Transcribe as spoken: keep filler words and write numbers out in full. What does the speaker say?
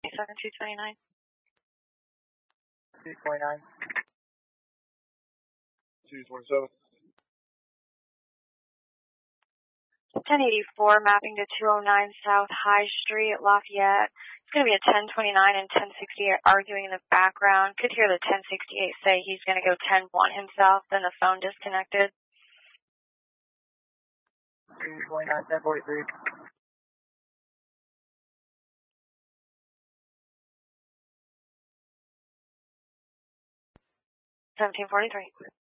seven two twenty-nine. two twenty-nine. two twenty-seven. ten eighty-four, mapping to two oh nine South High Street, Lafayette. It's going to be a ten twenty-nine and ten sixty-eight arguing in the background. Could hear the ten sixty-eight say he's going to go ten one himself, then the phone disconnected. two twenty-nine, ten forty-three. seventeen forty-three.